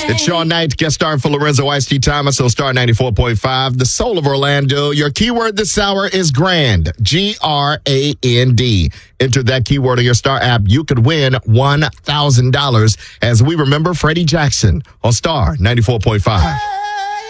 It's Sean Knight, guest star for Lorenzo Ice-T Thomas, so Star 94.5, the soul of Orlando. Your keyword this hour is grand, G-R-A-N-D. Enter that keyword on your Star app. You could win $1,000 as we remember Freddie Jackson on Star 94.5.